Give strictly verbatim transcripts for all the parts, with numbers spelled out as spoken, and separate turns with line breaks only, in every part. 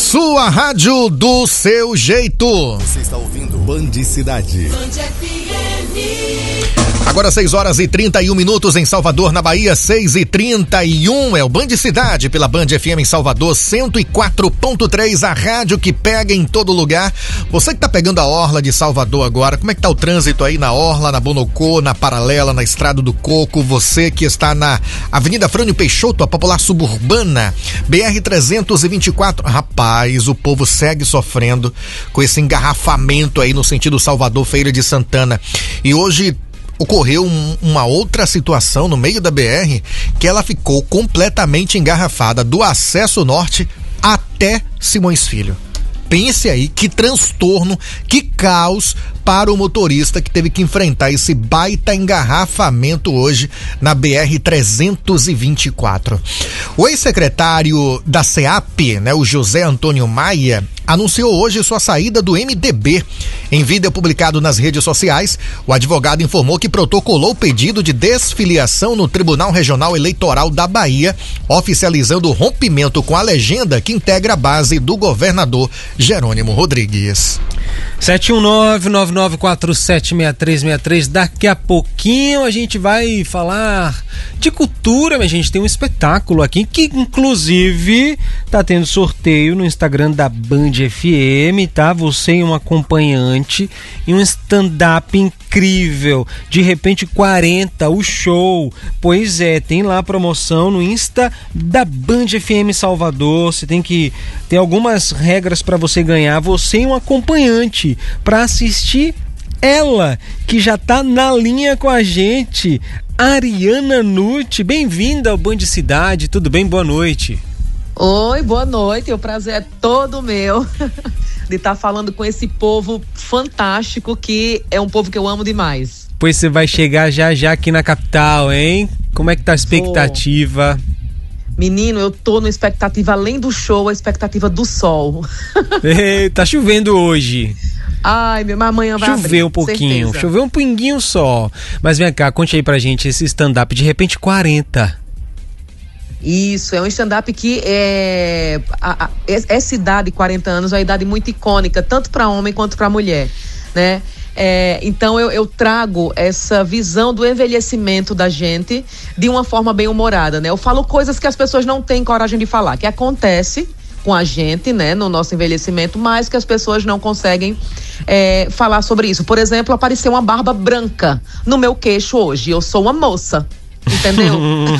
sua rádio do seu jeito.
Você está ouvindo Band Cidade. Band F M.
Agora seis horas e trinta e um minutos em Salvador, na Bahia, seis e trinta e um, é o Band Cidade pela Band F M em Salvador, cento e quatro ponto três, a rádio que pega em todo lugar. Você que tá pegando a orla de Salvador agora, como é que tá o trânsito aí na orla, na Bonocô, na Paralela, na Estrada do Coco? Você que está na Avenida Frânio Peixoto, a popular suburbana, B R trezentos e vinte e quatro, rapaz, o povo segue sofrendo com esse engarrafamento aí no sentido Salvador, Feira de Santana. E hoje ocorreu um, uma outra situação no meio da B R, que ela ficou completamente engarrafada do acesso norte até Simões Filho. Pense aí que transtorno, que caos para o motorista que teve que enfrentar esse baita engarrafamento hoje na B R trezentos e vinte e quatro. O ex-secretário da SEAP, né, o José Antônio Maia, anunciou hoje sua saída do M D B. Em vídeo publicado nas redes sociais, o advogado informou que protocolou o pedido de desfiliação no Tribunal Regional Eleitoral da Bahia, oficializando o rompimento com a legenda que integra a base do governador Jerônimo Rodrigues.
sete um nove, nove nove quatro sete, seis três seis três. Daqui a pouquinho a gente vai falar de cultura, mas a gente tem um espetáculo aqui que inclusive tá tendo sorteio no Instagram da Band F M, tá? Você e um acompanhante e um stand-up incrível. De repente quarenta, o show. Pois é, tem lá a promoção no Insta da Band F M Salvador. Você tem que ter algumas regras para você ganhar. Você e um acompanhante para assistir ela, que já tá na linha com a gente, Ariana Nutti. Bem-vinda ao Band Cidade, tudo bem? Boa noite.
Oi, boa noite, o prazer é todo meu de estar falando com esse povo fantástico, que é um povo que eu amo demais.
Pois você vai chegar já já aqui na capital, hein? Como é que tá a expectativa?
Oh. Menino, eu tô na expectativa, além do show, a expectativa do sol.
Ei, tá chovendo hoje.
Ai, meu, mas amanhã vai abrir.
Choveu um pouquinho,
certeza.
Choveu um pinguinho só. Mas vem cá, conte aí pra gente esse stand-up de repente quarenta.
Isso, é um stand-up que é, a, a, essa idade, quarenta anos, é uma idade muito icônica, tanto para homem quanto para mulher, né? É, então eu, eu trago essa visão do envelhecimento da gente de uma forma bem humorada, né? Eu falo coisas que as pessoas não têm coragem de falar, que acontece com a gente, né, no nosso envelhecimento, mas que as pessoas não conseguem é, falar sobre isso. Por exemplo, apareceu uma barba branca no meu queixo hoje. Eu sou uma moça, entendeu?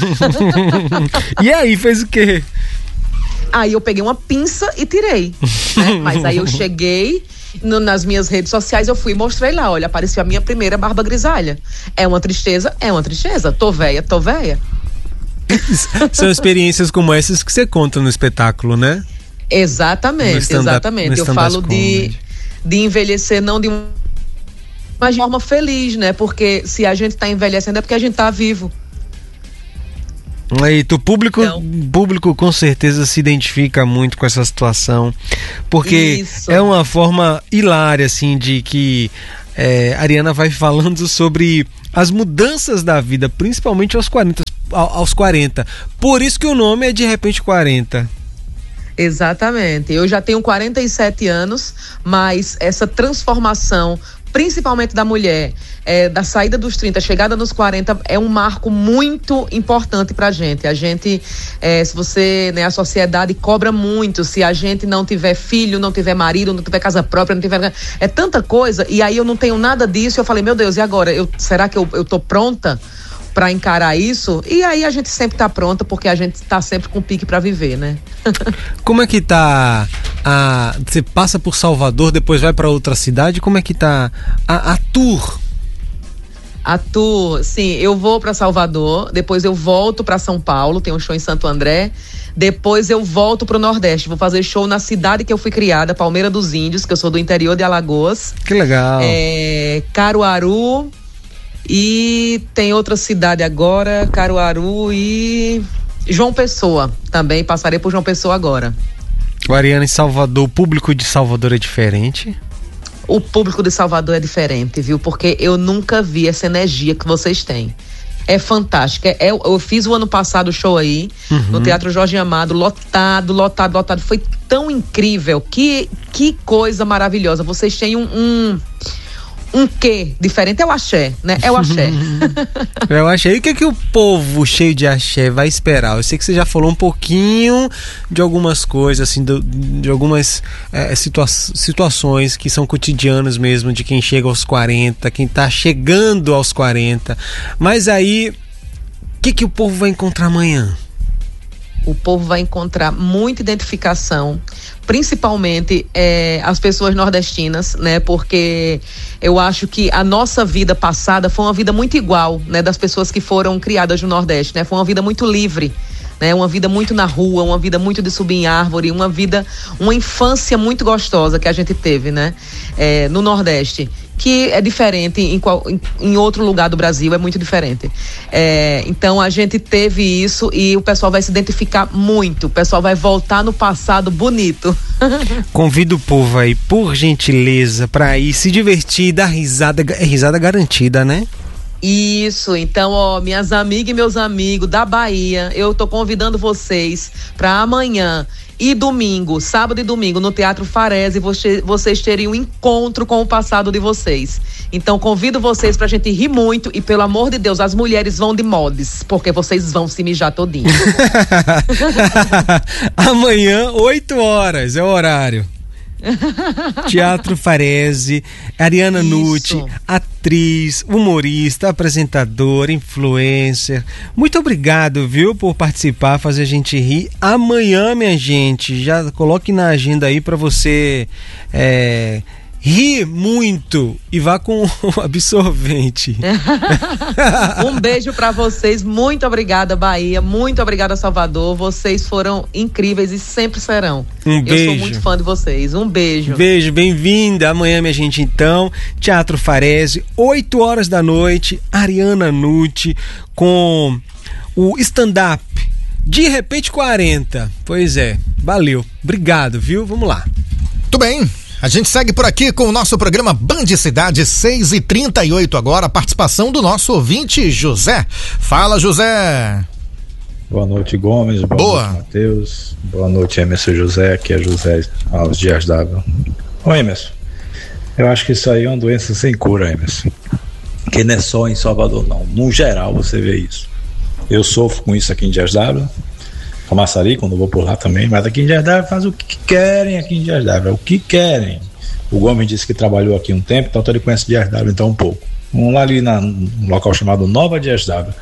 E aí, fez o quê?
Aí eu peguei uma pinça e tirei, né? Mas aí eu cheguei no, nas minhas redes sociais, eu fui e mostrei lá, olha, apareceu a minha primeira barba grisalha. É uma tristeza? É uma tristeza. Tô véia, tô véia.
São experiências como essas que você conta no espetáculo, né?
Exatamente, exatamente. Eu falo de, de envelhecer não de uma, mas de forma feliz, né? Porque se a gente tá envelhecendo é porque a gente tá vivo.
Eita, o público, então, público com certeza se identifica muito com essa situação, porque isso é uma forma hilária, assim, de que é, a Ariana vai falando sobre as mudanças da vida, principalmente aos quarenta, aos quarenta. Por isso que o nome é De Repente quarenta.
Exatamente. Eu já tenho quarenta e sete anos, mas essa transformação, principalmente da mulher, é, da saída dos trinta, chegada nos quarenta, é um marco muito importante pra gente. A gente, é, se você, né, a sociedade cobra muito, se a gente não tiver filho, não tiver marido, não tiver casa própria, não tiver... É tanta coisa, e aí eu não tenho nada disso, eu falei, meu Deus, e agora? Eu, será que eu, eu tô pronta para encarar isso? E aí a gente sempre tá pronta, porque a gente tá sempre com pique para viver, né?
Como é que tá a, você passa por Salvador, depois vai para outra cidade, como é que tá a, a tour?
A tour, sim, eu vou para Salvador, depois eu volto para São Paulo, tem um show em Santo André, depois eu volto pro Nordeste, vou fazer show na cidade que eu fui criada, Palmeira dos Índios, que eu sou do interior de Alagoas.
Que legal.
É, Caruaru, e tem outra cidade agora, Caruaru e João Pessoa, também passarei por João Pessoa agora.
O Ariana em Salvador, o público de Salvador é diferente?
O público de Salvador é diferente, viu? Porque eu nunca vi essa energia que vocês têm. é fantástica. É, eu, eu fiz o ano passado o show aí, uhum. no Teatro Jorge Amado, lotado, lotado, lotado. Foi tão incrível, que, que coisa maravilhosa. Vocês têm um... um Um quê diferente, é o axé, né? É o axé.
É o axé. E o que, que o povo cheio de axé vai esperar? Eu sei que você já falou um pouquinho de algumas coisas, assim, de, de algumas é, situa- situações que são cotidianas mesmo, de quem chega aos quarenta, quem tá chegando aos quarenta. Mas aí, o que, que o povo vai encontrar amanhã?
O povo vai encontrar muita identificação, principalmente é, as pessoas nordestinas, né? Porque eu acho que a nossa vida passada foi uma vida muito igual, né? Das pessoas que foram criadas no Nordeste, né? Foi uma vida muito livre, né? Uma vida muito na rua, uma vida muito de subir em árvore, uma vida, uma infância muito gostosa que a gente teve, né? É, no Nordeste. Que é diferente em, qual, em, em outro lugar do Brasil, é muito diferente. É, então a gente teve isso e o pessoal vai se identificar muito, o pessoal vai voltar no passado bonito.
Convido o povo aí, por gentileza, para ir se divertir e dar risada, é risada garantida, né?
Isso, então, ó, minhas amigas e meus amigos da Bahia, eu tô convidando vocês para amanhã e domingo, sábado e domingo, no Teatro Farese, você, vocês terem um encontro com o passado de vocês. Então, convido vocês pra gente rir muito e, pelo amor de Deus, as mulheres vão de mods, porque vocês vão se mijar todinho.
Amanhã, oito horas, é o horário. Teatro Farese, Ariana Nutti, atriz, humorista, apresentadora, influencer. Muito obrigado, viu, por participar, fazer a gente rir. Amanhã, minha gente, já coloque na agenda aí pra você é, rir muito e vá com absorvente.
Um beijo pra vocês, muito obrigada, Bahia, muito obrigada, Salvador, vocês foram incríveis e sempre serão.
Um beijo.
Eu sou muito fã de vocês, um beijo.
Beijo, bem-vinda amanhã, minha gente, então, Teatro Farese, oito horas da noite, Ariana Nutti, com o stand-up De Repente quarenta, pois é, valeu, obrigado, viu, vamos lá.
Tudo bem. A gente segue por aqui com o nosso programa Band Cidade, seis e trinta e oito agora, a participação do nosso ouvinte José. Fala, José.
Boa noite, Gomes. Boa, Boa. noite, Matheus. Boa noite, Emerson José. Aqui é José aos dias d'água. Ô, Emerson, eu acho que isso aí é uma doença sem cura, Emerson. Que não é só em Salvador, não. No geral, você vê isso. Eu sofro com isso aqui em Dias d'Ávila. Camaçari, quando eu vou por lá também, mas aqui em Dias d'Ávila faz o que querem aqui em Dias d'Ávila, o que querem. O Gomes disse que trabalhou aqui um tempo, então ele conhece Dias d'Ávila então um pouco. Vamos lá ali na, num local chamado Nova Dias d'Ávila.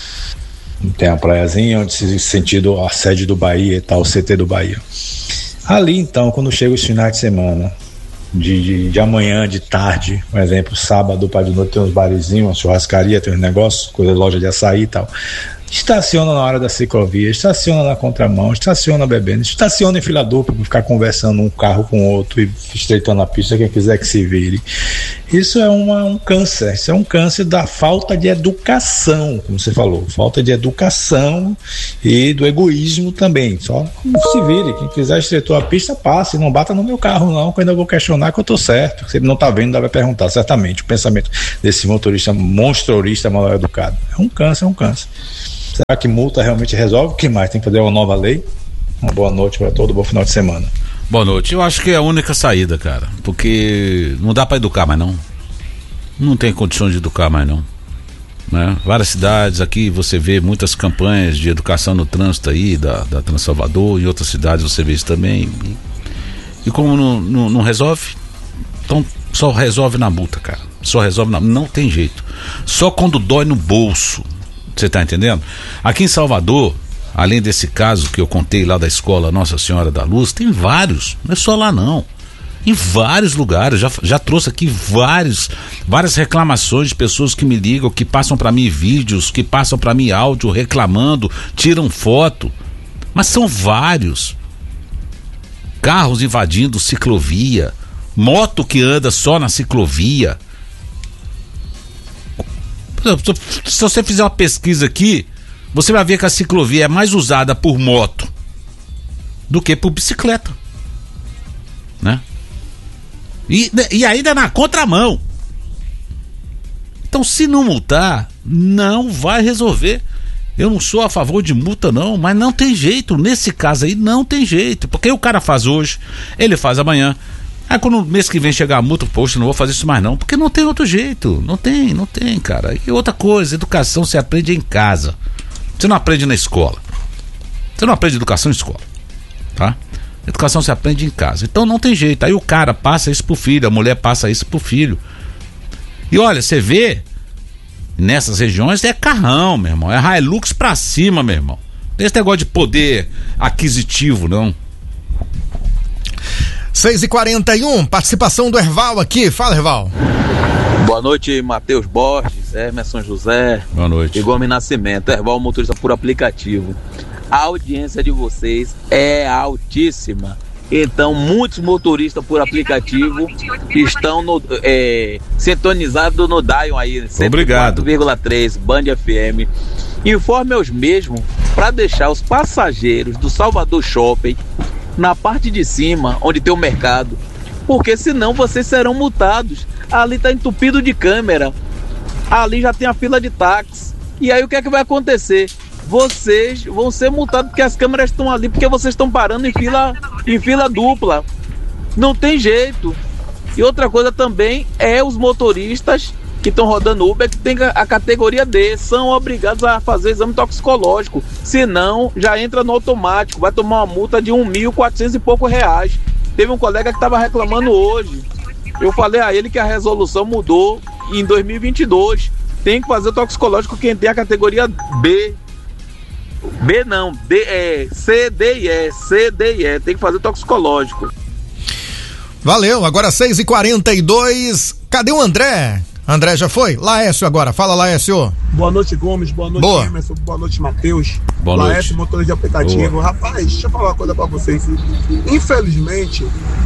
Tem a praiazinha onde se sentido a sede do Bahia e tal, o C T do Bahia. Ali então, quando chega os finais de semana, de, de, de amanhã, de tarde, por exemplo, sábado para de noite tem uns barizinhos, uma churrascaria, tem uns negócios, coisa, loja de açaí e tal. Estaciona na hora da ciclovia, estaciona na contramão, estaciona bebendo, estaciona em fila dupla para ficar conversando um carro com o outro e estreitando a pista, quem quiser que se vire. Isso é uma, um câncer, isso é um câncer da falta de educação, como você falou, falta de educação e do egoísmo também. Só se vire, quem quiser estreitar a pista, passe, não bata no meu carro não, que eu ainda vou questionar que eu tô certo. Se ele não tá vendo, dá pra perguntar, certamente, o pensamento desse motorista monstrorista mal educado. É um câncer, é um câncer. Será que multa realmente resolve? O que mais? Tem que fazer uma nova lei? Uma boa noite para todo, bom final de semana.
Boa noite. Eu acho que é a única saída, cara, porque não dá para educar mais não. Não tem condição de educar mais não, né? Várias cidades aqui você vê muitas campanhas de educação no trânsito aí da, da Trans Salvador, em outras cidades você vê isso também. E, e como não, não, não resolve, então só resolve na multa, cara. Só resolve na... Não tem jeito. Só quando dói no bolso. Você tá entendendo? Aqui em Salvador, além desse caso que eu contei lá da escola Nossa Senhora da Luz, tem vários, não é só lá não, em vários lugares, já, já trouxe aqui vários, várias reclamações de pessoas que me ligam, que passam para mim vídeos, que passam para mim áudio reclamando, tiram foto, mas são vários. Carros invadindo ciclovia, moto que anda só na ciclovia. Se você fizer uma pesquisa aqui, você vai ver que a ciclovia é mais usada por moto do que por bicicleta, né? E, e ainda na contramão. Então, se não multar, Não vai resolver. Eu não sou a favor de multa não, mas não tem jeito, nesse caso aí não tem jeito, porque o cara faz hoje, ele faz amanhã, aí quando o mês que vem chegar a multa, poxa, não vou fazer isso mais não, porque não tem outro jeito, não tem, não tem, cara. E outra coisa, educação se aprende em casa, você não aprende na escola, você não aprende educação em escola, tá? Educação se aprende em casa, então não tem jeito, aí o cara passa isso pro filho, a mulher passa isso pro filho, e olha, você vê, nessas regiões é carrão, meu irmão, é Hilux pra cima, meu irmão, não tem esse negócio de poder aquisitivo, não.
seis e quarenta e um, participação do Erval aqui. Fala, Erval.
Boa noite, Matheus Borges, Emerson José.
Boa noite.
E Gomes Nascimento, Erval motorista por aplicativo. A audiência de vocês é altíssima. Então, muitos motoristas por aplicativo estão no, é, sintonizados no Dion aí.
Obrigado.
quatro vírgula três Band F M. Informe aos mesmos para deixar os passageiros do Salvador Shopping na parte de cima, onde tem o mercado, porque senão vocês serão multados. Ali está entupido de câmera, ali já tem a fila de táxi, e aí o que é que vai acontecer? Vocês vão ser multados porque as câmeras estão ali, porque vocês estão parando em fila, em fila dupla, não tem jeito. E outra coisa também é os motoristas que estão rodando Uber, que tem a categoria D, são obrigados a fazer exame toxicológico, senão já entra no automático, vai tomar uma multa de um mil e quatrocentos e pouco reais. Teve um colega que estava reclamando hoje, eu falei a ele que a resolução mudou em dois mil e vinte e dois, tem que fazer toxicológico quem tem a categoria B, B não, D, é, C, D e E, C, D e E, tem que fazer toxicológico.
Valeu, agora seis e quarenta e dois, cadê o André? André já foi? Laércio agora, fala Laércio.
Boa noite, Gomes, boa noite, boa. Emerson, boa noite, Matheus.
Boa noite.
Laércio, motorista de aplicativo. Boa. Rapaz, deixa eu falar uma coisa pra vocês. Infelizmente,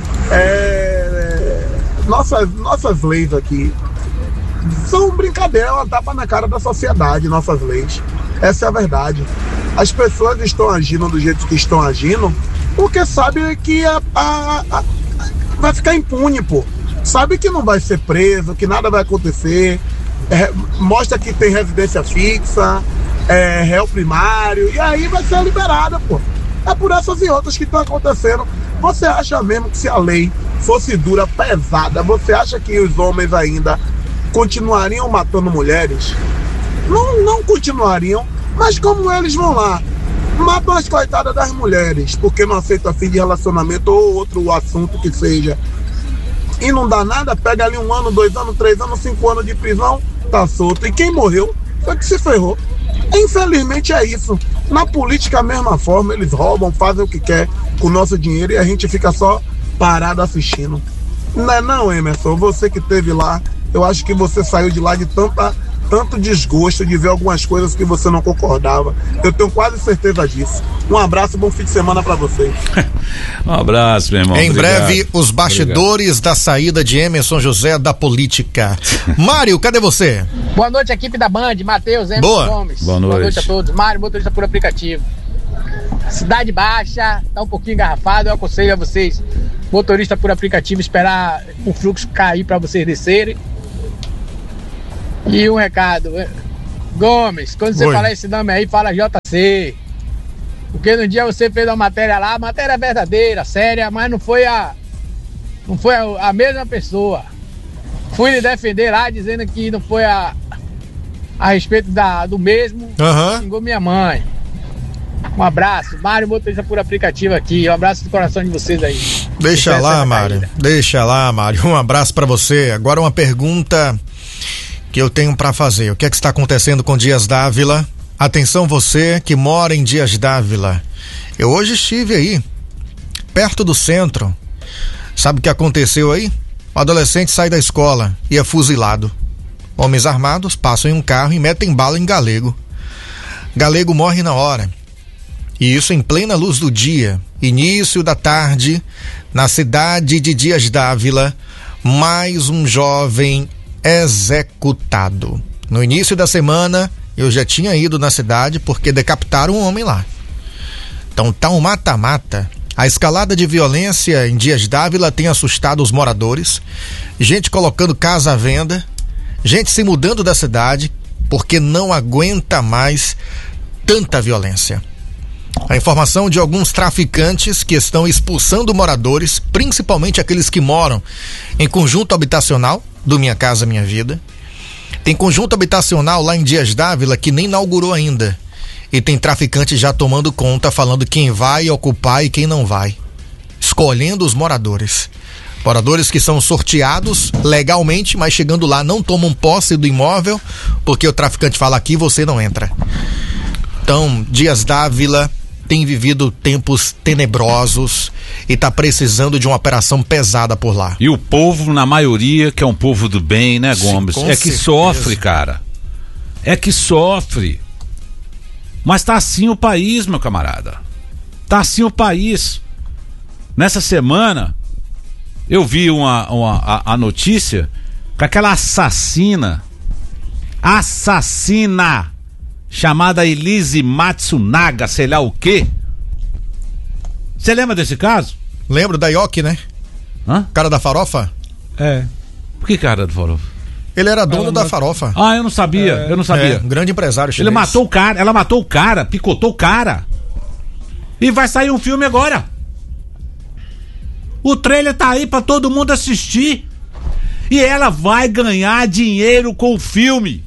é... nossas, nossas leis aqui são brincadeira, uma tapa na cara da sociedade, nossas leis. Essa é a verdade. As pessoas estão agindo do jeito que estão agindo porque sabem que a, a, a, vai ficar impune, pô. Sabe que não vai ser preso, que nada vai acontecer, é, mostra que tem residência fixa, é, réu primário, e aí vai ser liberada, pô. É por essas e outras que estão acontecendo. Você acha mesmo que se a lei fosse dura, pesada, você acha que os homens ainda continuariam matando mulheres? Não, não continuariam, mas como eles vão lá, matam as coitadas das mulheres, porque não aceitam fim de relacionamento ou outro assunto que seja, e não dá nada, pega ali um ano, dois anos, três anos, cinco anos de prisão, tá solto. E quem morreu foi que se ferrou. Infelizmente é isso. Na política, a mesma forma, eles roubam, fazem o que quer com o nosso dinheiro e a gente fica só parado assistindo. Não é não, Emerson? Você que esteve lá, eu acho que você saiu de lá de tanta, tanto desgosto de ver algumas coisas que você não concordava. Eu tenho quase certeza disso. Um abraço, bom fim de semana pra vocês.
Um abraço, meu irmão.
Em
Obrigado.
breve, os bastidores Obrigado. Da saída de Emerson José da política. Mário, cadê você?
Boa noite, equipe da Band, Matheus, Emerson
Boa.
Gomes.
Boa noite.
Boa noite a todos. Mário, motorista por aplicativo. Cidade Baixa, tá um pouquinho engarrafado, eu aconselho a vocês, motorista por aplicativo, esperar o fluxo cair pra vocês descerem. E um recado, Gomes, quando você
Oi.
falar esse nome aí, fala J C. Porque no dia você fez uma matéria lá, a matéria é verdadeira, séria, mas não foi a não foi a, a mesma pessoa. Fui lhe defender lá, dizendo que não foi a a respeito da, do mesmo,
Uhum.
xingou minha mãe. Um abraço, Mário, motorista por aplicativo aqui, um abraço do coração de vocês aí.
Deixa
Sucesso
lá,
na
Mário,
caída.
deixa lá, Mário, um abraço pra você. Agora uma pergunta que eu tenho pra fazer, o que é que está acontecendo com Dias Dávila? Atenção você que mora em Dias Dávila, eu hoje estive aí, perto do centro, sabe o que aconteceu aí? O adolescente sai da escola e é fuzilado, homens armados passam em um carro e metem bala em Galego, Galego morre na hora, e isso em plena luz do dia, início da tarde, na cidade de Dias Dávila, mais um jovem executado. No início da semana, eu já tinha ido na cidade porque decapitaram um homem lá. Então tá um mata-mata. A escalada de violência em Dias Dávila tem assustado os moradores, gente colocando casa à venda, gente se mudando da cidade, porque não aguenta mais tanta violência. A informação de alguns traficantes que estão expulsando moradores, principalmente aqueles que moram em conjunto habitacional do Minha Casa Minha Vida. Tem conjunto habitacional lá em Dias Dávila que nem inaugurou ainda. E tem traficante já tomando conta, falando quem vai ocupar e quem não vai. Escolhendo os moradores. Moradores que são sorteados legalmente, mas chegando lá não tomam posse do imóvel, porque o traficante fala aqui você não entra. Então, Dias Dávila tem vivido tempos tenebrosos e está precisando de uma operação pesada por lá.
E o povo, na maioria, que é um povo do bem, né, Gomes? Sim, é que certeza. Sofre, cara. É que sofre. Mas tá assim o país, meu camarada. Tá assim o país. Nessa semana, eu vi uma, uma, a, a notícia que aquela assassina, assassina, chamada Elise Matsunaga, sei lá o quê. Você lembra desse caso?
Lembro da Ioki, né?
Hã?
Cara da farofa?
É.
Por que cara da farofa?
Ele era dono ela da mat... farofa.
Ah, eu não sabia, é, eu não sabia.
É, um grande empresário chinês.
Ele matou o cara, ela matou o cara, picotou o cara. E vai sair um filme agora. O trailer tá aí pra todo mundo assistir. E ela vai ganhar dinheiro com o filme.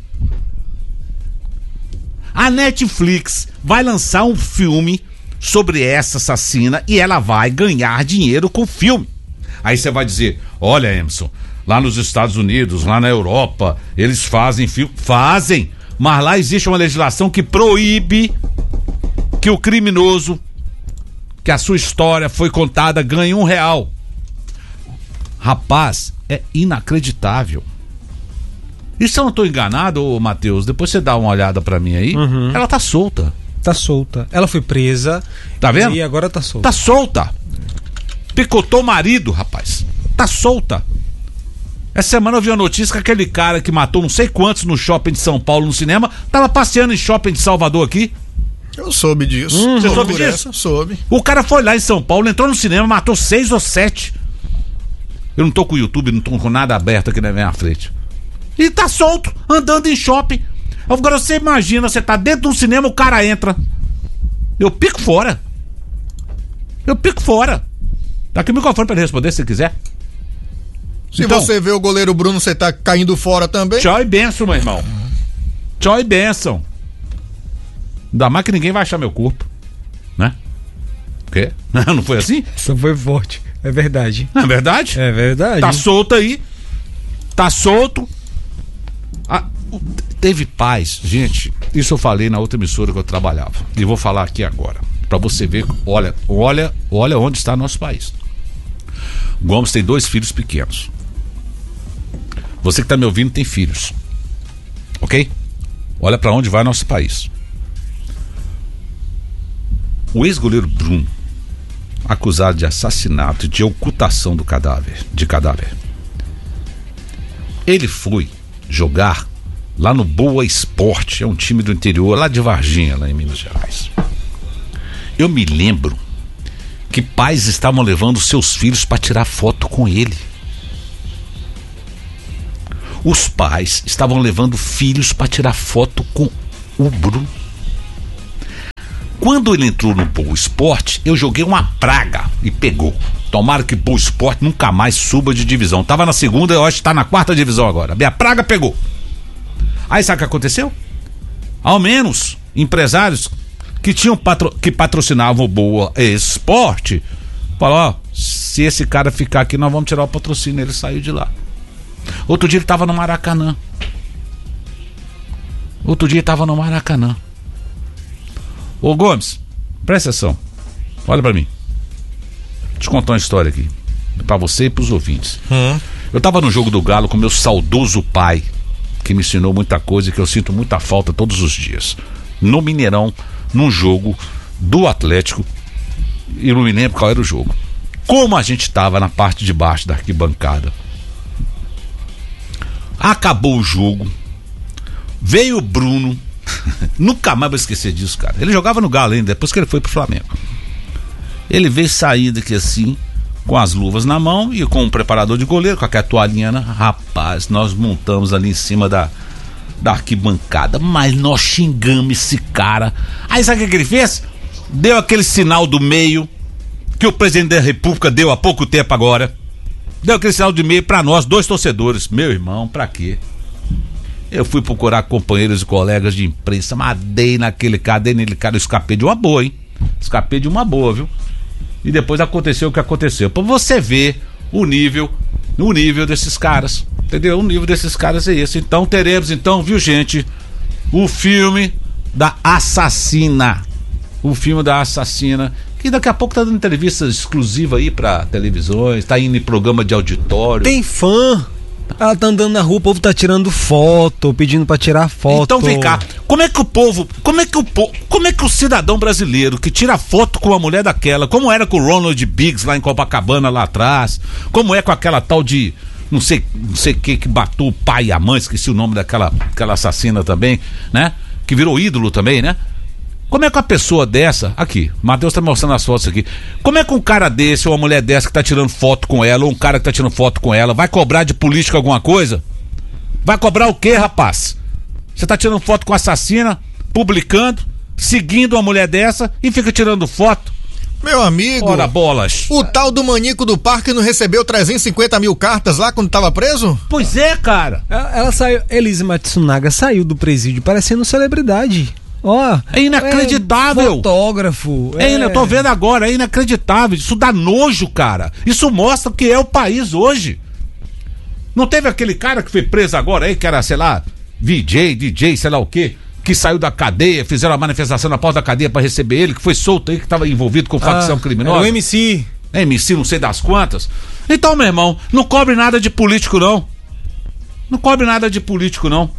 A Netflix vai lançar um filme sobre essa assassina e ela vai ganhar dinheiro com o filme. Aí você vai dizer, olha, Emerson, lá nos Estados Unidos, lá na Europa, eles fazem filme. Fazem, mas lá existe uma legislação que proíbe que o criminoso, que a sua história foi contada, ganhe um real. Rapaz, é inacreditável. E se eu não tô enganado, ô Matheus, depois você dá uma olhada pra mim aí, uhum. Ela tá solta.
Tá solta. Ela foi presa.
Tá vendo?
E agora tá solta.
Tá solta. Picotou o marido, rapaz. Tá solta. Essa semana eu vi uma notícia que aquele cara que matou não sei quantos no shopping de São Paulo, no cinema, tava passeando em shopping de Salvador aqui.
Eu soube disso.
Uhum. Você soube disso?
Essa, soube.
O cara foi lá em São Paulo, entrou no cinema, matou seis ou sete. Eu não tô com o YouTube, não tô com nada aberto aqui na minha frente. E tá solto, andando em shopping. Agora você imagina, você tá dentro de um cinema, o cara entra. Eu pico fora. Eu pico fora. Tá aqui o microfone pra ele responder, se quiser.
Se então, você vê o goleiro Bruno, você tá caindo fora também?
Tchau e benção, meu irmão. Tchau e benção. Ainda mais que ninguém vai achar meu corpo. Né? O quê? Não foi assim?
Isso foi forte. É verdade.
É verdade?
É verdade.
Tá solto aí. Tá solto. Ah, teve paz, gente. Isso eu falei na outra emissora que eu trabalhava. E vou falar aqui agora. Pra você ver, olha, olha, olha onde está nosso país. Gomes tem dois filhos pequenos. Você que tá me ouvindo tem filhos. Ok? Olha pra onde vai nosso país. O ex-goleiro Bruno, acusado de assassinato e de ocultação do cadáver, de cadáver. Ele foi jogar lá no Boa Esporte, é um time do interior, lá de Varginha, lá em Minas Gerais. Eu me lembro que pais estavam levando seus filhos para tirar foto com ele. Os pais estavam levando filhos para tirar foto com o Bruno. Quando ele entrou no Boa Esporte, eu joguei uma praga e pegou. Tomara que Boa Esporte nunca mais suba de divisão. Tava na segunda, eu acho que tá na quarta divisão agora. Minha praga pegou. Aí sabe o que aconteceu? Ao menos empresários que tinham patro... que patrocinavam o Boa Esporte falaram, ó, se esse cara ficar aqui, nós vamos tirar o patrocínio. Ele saiu de lá. Outro dia ele tava no Maracanã. Outro dia ele tava no Maracanã. Ô Gomes, presta atenção. Olha pra mim. Deixa eu contar uma história aqui pra você e pros ouvintes. Hum. Eu tava no jogo do Galo com meu saudoso pai, que me ensinou muita coisa e que eu sinto muita falta todos os dias. No Mineirão, num jogo do Atlético. E não me lembro qual era o jogo. Como a gente tava na parte de baixo da arquibancada. Acabou o jogo. Veio o Bruno. Nunca mais vou esquecer disso, cara. Ele jogava no Galo ainda, depois que ele foi pro Flamengo. Ele veio saindo aqui assim, com as luvas na mão e com um preparador de goleiro, com aquela toalhinha, né? Rapaz, nós montamos ali em cima da, da arquibancada, mas nós xingamos esse cara. Aí sabe o que, que ele fez? Deu aquele sinal do meio que o presidente da República deu há pouco tempo agora. Deu aquele sinal de meio pra nós, dois torcedores. Meu irmão, pra quê? Eu fui procurar companheiros e colegas de imprensa, mas dei naquele cara, dei nele cara, eu escapei de uma boa, hein? Escapei de uma boa, viu? E depois aconteceu o que aconteceu. Pra você ver o nível, o nível desses caras, entendeu? O nível desses caras é esse. Então teremos, então, viu, gente, o filme da assassina. O filme da assassina, que daqui a pouco tá dando entrevista exclusiva aí pra televisões, tá indo em programa de auditório.
Tem fã. Ela tá andando na rua, o povo tá tirando foto, pedindo pra tirar foto.
Então vem cá, como é que o povo, como é que o povo, como é que o cidadão brasileiro que tira foto com uma mulher daquela, como era com o Ronald Biggs lá em Copacabana lá atrás, como é com aquela tal de, não sei, não sei que que matou o pai e a mãe, esqueci o nome daquela, aquela assassina também, né? Que virou ídolo também, né? Como é que uma pessoa dessa, aqui, Matheus tá mostrando as fotos aqui, como é que um cara desse ou uma mulher dessa que tá tirando foto com ela, ou um cara que tá tirando foto com ela, vai cobrar de política alguma coisa? Vai cobrar o quê, rapaz? Você tá tirando foto com a assassina, publicando, seguindo uma mulher dessa e fica tirando foto?
Meu amigo,
ora bolas.
O tal do Manico do Parque não recebeu trezentas e cinquenta mil cartas lá quando tava preso?
Pois é, cara.
Ela, ela saiu, Elise Matsunaga saiu do presídio parecendo celebridade. Ó, oh,
é inacreditável.
É fotógrafo.
É, é... Eu tô vendo agora, é inacreditável. Isso dá nojo, cara. Isso mostra o que é o país hoje. Não teve aquele cara que foi preso agora aí, que era, sei lá, V J, D J, sei lá o quê, que saiu da cadeia, fizeram a manifestação na porta da cadeia pra receber ele, que foi solto aí, que tava envolvido com facção ah, criminosa.
Era o M C.
É M C, não sei das quantas. Então, meu irmão, não cobre nada de político, não. Não cobre nada de político, não.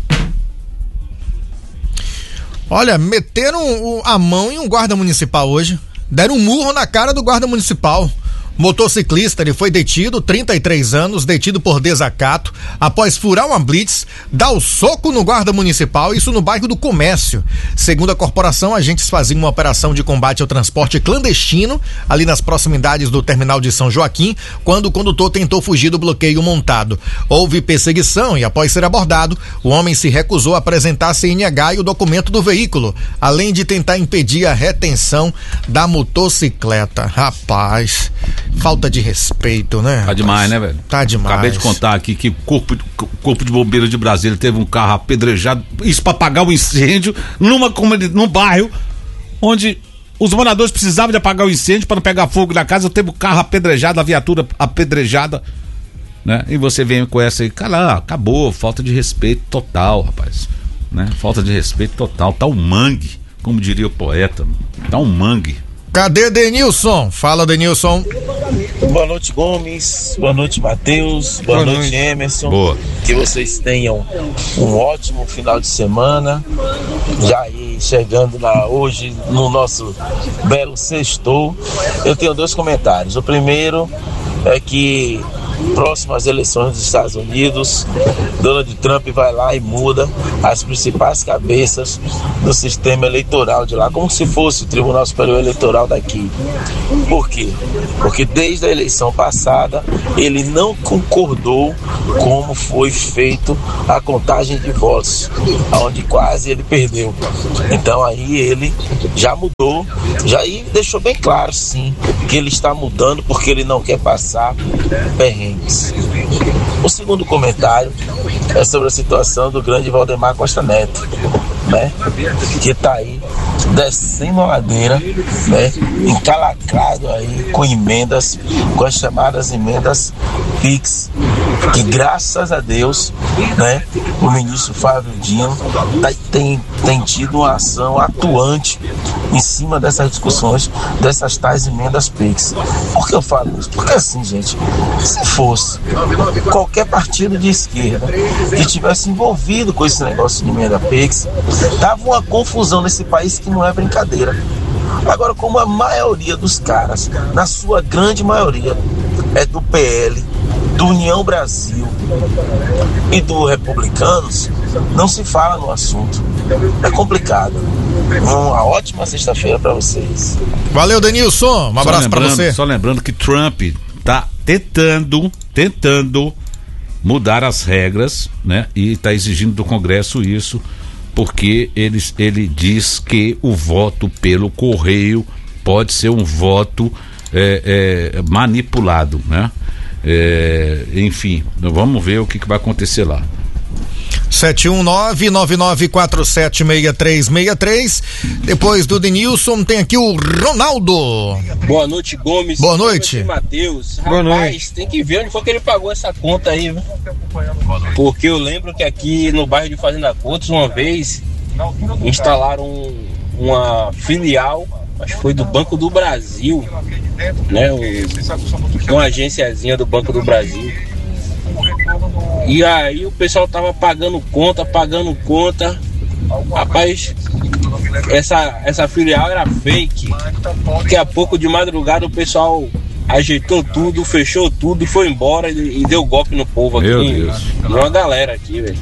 Olha, meteram a mão em um guarda municipal hoje. Deram um murro na cara do guarda municipal. Motociclista, ele foi detido, trinta e três anos, detido por desacato, após furar uma blitz, dar o soco no guarda municipal, isso no bairro do Comércio. Segundo a corporação, agentes faziam uma operação de combate ao transporte clandestino, ali nas proximidades do terminal de São Joaquim, quando o condutor tentou fugir do bloqueio montado. Houve perseguição e, após ser abordado, o homem se recusou a apresentar a C N H e o documento do veículo, além de tentar impedir a retenção da motocicleta. Rapaz... Falta de respeito, né?
Tá demais, né, velho?
Tá demais.
Acabei de contar aqui que o corpo, o corpo de bombeiros de Brasília teve um carro apedrejado, isso pra apagar um incêndio numa comunidade, num bairro onde os moradores precisavam de apagar o incêndio para não pegar fogo na casa. Teve o carro apedrejado, a viatura apedrejada, né? E você vem com essa aí, cara, acabou, falta de respeito total, rapaz, né? Falta de respeito total, tá um mangue, como diria o poeta, tá um mangue.
Cadê Denilson? Fala, Denilson.
Boa noite, Gomes. Boa noite, Matheus. Boa, Boa noite, noite, Emerson.
Boa.
Que vocês tenham um ótimo final de semana. Já aí chegando lá hoje no nosso belo sextou. Eu tenho dois comentários. O primeiro é que próximo às eleições dos Estados Unidos, Donald Trump vai lá e muda as principais cabeças do sistema eleitoral de lá, como se fosse o Tribunal Superior Eleitoral daqui. Por quê? Porque desde a eleição passada ele não concordou como foi feito a contagem de votos, onde quase ele perdeu. Então aí ele já mudou, já aí deixou bem claro, sim, que ele está mudando porque ele não quer passar perrengue. O segundo comentário é sobre a situação do grande Valdemar Costa Neto, né? Que está aí descendo a ladeira, né? Encalacrado aí com emendas, com as chamadas emendas Pix, que graças a Deus, né? O ministro Flávio Dino tá, tem, tem tido uma ação atuante em cima dessas discussões, dessas tais emendas Pix. Por que eu falo isso? Porque assim, gente, se fosse qualquer partido de esquerda que tivesse envolvido com esse negócio de emenda Pix, dava uma confusão nesse país que não é brincadeira. Agora, como a maioria dos caras, na sua grande maioria, é do P L, do União Brasil e do Republicanos, não se fala no assunto. É complicado. Uma ótima sexta-feira para vocês.
Valeu, Denilson. Um abraço para você.
Só lembrando que Trump tá tentando, tentando mudar as regras, né? E está exigindo do Congresso isso, porque ele, ele diz que o voto pelo correio pode ser um voto é, é, manipulado, né? É, enfim, vamos ver o que, que vai acontecer lá.
sete um nove, nove nove quatro sete, seis três seis três. Depois do Denilson tem aqui o Ronaldo.
Boa noite, Gomes.
Boa noite,
Matheus.
Boa
Rapaz,
noite.
Tem que ver onde foi que ele pagou essa conta aí, viu? Porque eu lembro que aqui no bairro de Fazenda Coutos, uma vez instalaram uma filial, acho que foi do Banco do Brasil, né? Um, uma agênciazinha do Banco do Brasil. E aí o pessoal tava pagando conta, pagando conta. Rapaz, essa, essa filial era fake. Daqui a pouco, de madrugada, o pessoal ajeitou tudo, fechou tudo e foi embora e, e deu golpe no povo aqui.
Meu Deus.
Uma galera aqui, velho.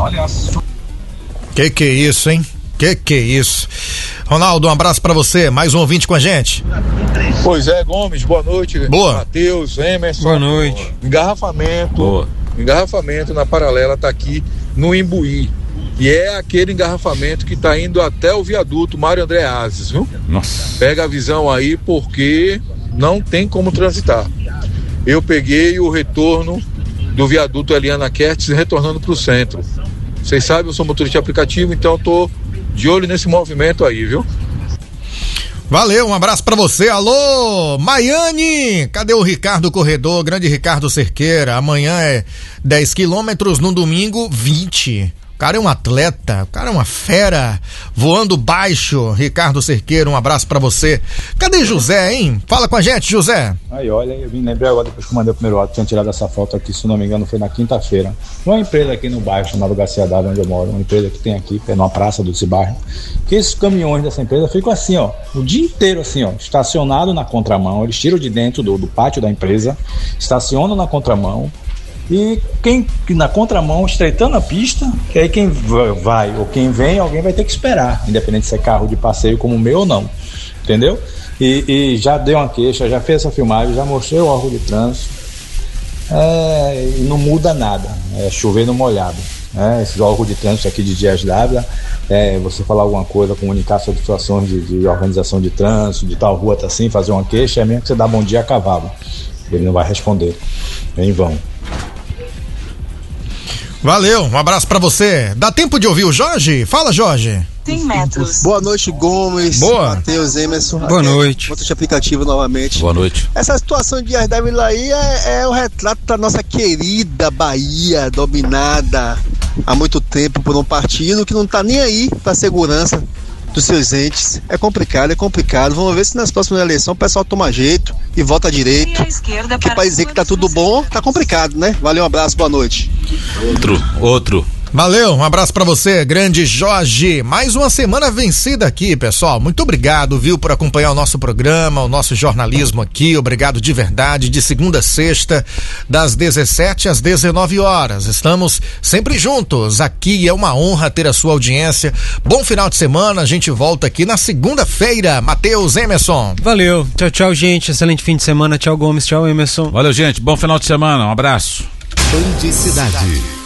Que que é isso, hein? Que que é isso? Ronaldo, um abraço pra você, mais um ouvinte com a gente.
Pois é, Gomes, boa noite.
Boa.
Matheus, Emerson.
Boa noite.
Engarrafamento.
Boa.
Engarrafamento na paralela tá aqui no Imbuí. E é aquele engarrafamento que tá indo até o viaduto Mário André Ases, viu?
Nossa.
Pega a visão aí, porque não tem como transitar. Eu peguei o retorno do viaduto Eliana Kertz retornando pro centro. Vocês sabem, eu sou motorista de aplicativo, então eu tô de olho nesse movimento aí, viu?
Valeu, um abraço pra você. Alô, Maiane, cadê o Ricardo Corredor? Grande Ricardo Cerqueira. Amanhã é dez quilômetros, no domingo vinte. O cara é um atleta, o cara é uma fera, voando baixo. Ricardo Cerqueira, um abraço pra você. Cadê José, hein? Fala com a gente, José.
Aí, olha, eu vim lembrar agora, depois que eu mandei o primeiro áudio, tinha tirado essa foto aqui, se não me engano, foi na quinta-feira. Uma empresa aqui no bairro, chamada Garcia Dávila, onde eu moro, uma empresa que tem aqui, é numa praça desse bairro, que esses caminhões dessa empresa ficam assim, ó, o dia inteiro assim, ó, estacionado na contramão, eles tiram de dentro do, do pátio da empresa, estacionam na contramão, e quem na contramão, estreitando a pista, que aí quem vai ou quem vem, alguém vai ter que esperar, independente se é carro de passeio como o meu ou não, entendeu? E, e já deu uma queixa, já fez essa filmagem, já mostrei o órgão de trânsito, é, e não muda nada, é chover no molhado, né? Esses órgãos de trânsito aqui de Dias Dávila, é, você falar alguma coisa, comunicar sobre situações de, de organização de trânsito, de tal rua tá assim, fazer uma queixa, é mesmo que você dá bom dia a cavalo, ele não vai responder, em vão.
Valeu, um abraço pra você. Dá tempo de ouvir o Jorge? Fala, Jorge.
cem metros. Boa noite, Gomes.
Boa.
Matheus, Emerson.
Boa noite.
Motorista aplicativo novamente.
Boa noite.
Essa situação de Dias Dávila aí é, é o retrato da nossa querida Bahia, dominada há muito tempo por um partido que não tá nem aí pra segurança dos seus entes. É complicado, é complicado. Vamos ver se nas próximas eleições o pessoal toma jeito e vota direito. Porque pra dizer que tá tudo bom, tá complicado, né? Valeu, um abraço, boa noite.
Outro, outro.
Valeu, um abraço pra você, grande Jorge. Mais uma semana vencida aqui, pessoal. Muito obrigado, viu, por acompanhar o nosso programa, o nosso jornalismo aqui. Obrigado de verdade, de segunda a sexta, das dezessete às dezenove horas. Estamos sempre juntos. Aqui é uma honra ter a sua audiência. Bom final de semana, a gente volta aqui na segunda-feira. Matheus, Emerson.
Valeu, tchau, tchau, gente. Excelente fim de semana. Tchau, Gomes. Tchau, Emerson.
Valeu, gente. Bom final de semana. Um abraço.
Band Cidade.